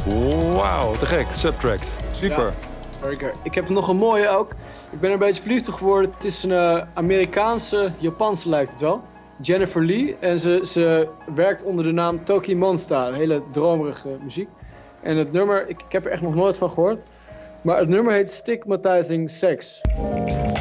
Wauw, te gek. Subtract. Super. Ja. Very good. Ik heb nog een mooie ook. Ik ben er een beetje verliefd op geworden. Het is een Amerikaanse, Japanse lijkt het wel. Jennifer Lee. En ze werkt onder de naam Toki Monsta. Hele dromerige muziek. En het nummer, ik heb er echt nog nooit van gehoord. Maar het nummer heet Stigmatizing Sex.